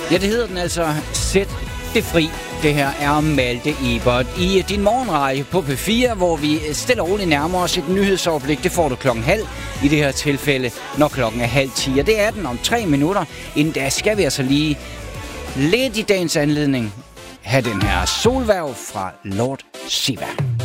Ja, det hedder den altså. Sæt det fri. Det her er Malte Ebert i din morgenradio på P4, hvor vi stille og roligt nærmer os et nyhedsoverblik. Det får du 9:30 i det her tilfælde, når klokken er 9:30. Og det er den om 3 minutter. Inden da skal vi altså lige lidt i dagens anledning have den her solværv fra Lord Siva.